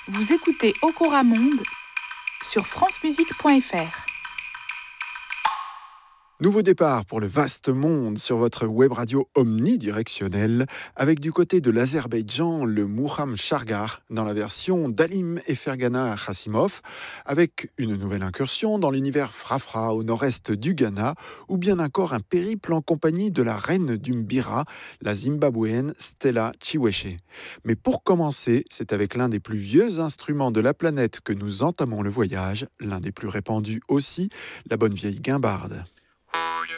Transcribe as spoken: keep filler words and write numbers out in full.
Vous écoutez Okora Monde sur francemusique point f r. Nouveau départ pour le vaste monde sur votre web radio omnidirectionnelle, avec du côté de l'Azerbaïdjan le Muham Shargar dans la version d'Alim et Fergana Khassimov, avec une nouvelle incursion dans l'univers Frafra au nord-est du Ghana, ou bien encore un périple en compagnie de la reine du Mbira, la Zimbabwéenne Stella Chiweshe. Mais pour commencer, c'est avec l'un des plus vieux instruments de la planète que nous entamons le voyage, l'un des plus répandus aussi, la bonne vieille guimbarde.